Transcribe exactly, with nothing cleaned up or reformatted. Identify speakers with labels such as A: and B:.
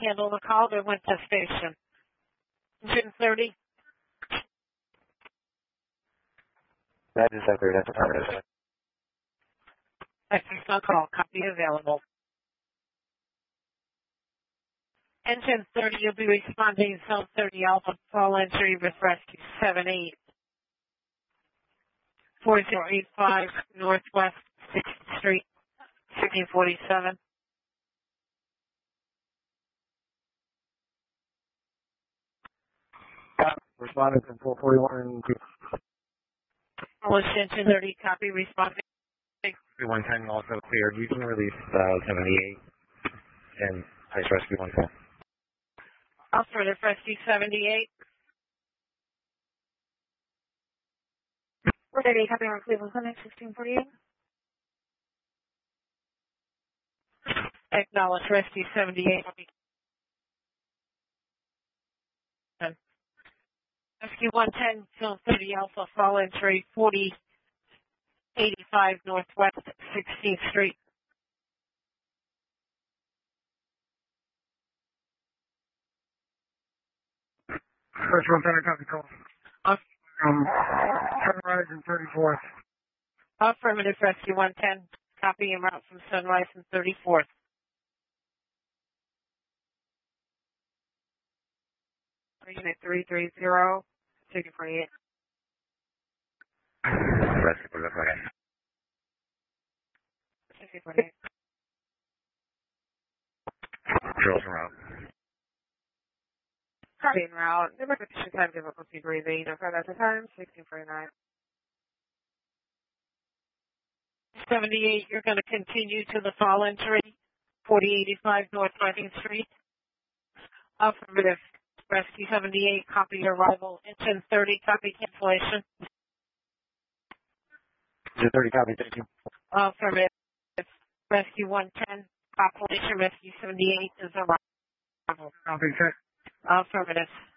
A: handle the call. They went to station. Engine thirty.
B: That is that that's affirmative.
A: Exit on call. Copy available. Engine thirty, you'll be responding Zone thirty Alpha, call entry with rescue seven eight. four zero eight five Northwest sixth Street, sixteen forty-seven.
B: Responding from four forty-one.
A: Polish Engine thirty, copy, responding.
B: one ten also cleared. You can release uh, seventy-eight and Ice Rescue one ten.
A: Alternative Rescue seventy-eight. four thirty, copy on Cleveland Clinic, sixteen forty-eight. Acknowledge Rescue seventy-eight. Rescue one ten, Zone thirty Alpha, fall entry forty eighty-five Northwest sixteenth Street.
B: First one center, copy call.
A: Aff-
B: Um, Sunrise and thirty-fourth.
A: Affirmative Rescue one ten, copy en route from Sunrise and thirty-fourth. Unit three three zero, sixteen forty-eight.
B: Rescue for the second.
A: sixteen forty-eight.
B: Drills en route.
A: Copy en route. The repetition time difficulty breathing. No further at the time, sixteen forty-nine. seventy-eight, you're going to continue to the fall entry, forty eighty-five North nineteenth Street. Affirmative. Rescue seventy-eight, copy your arrival. Engine thirty, copy cancellation.
B: Engine thirty, copy, thank you.
A: Affirmative. Rescue one ten, population rescue seventy-eight is arrival.
B: Copy, check.
A: Affirmative.